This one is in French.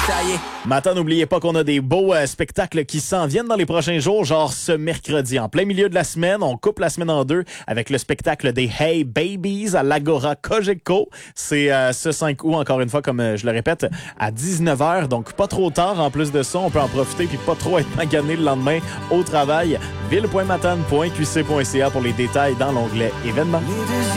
taillé. Maintenant, n'oubliez pas qu'on a des beaux spectacles qui s'en viennent dans les prochains jours, genre ce mercredi. En plein milieu de la semaine, on coupe la semaine en deux avec le spectacle des Hey Babies à l'Agora Cogeco. C'est ce 5 août, encore une fois, comme je le répète, à 19h. Donc, pas trop tard. En plus de ça, on peut en profiter puis pas trop être magané le lendemain au travail. ville.matane.qc.ca pour les détails dans l'onglet événements.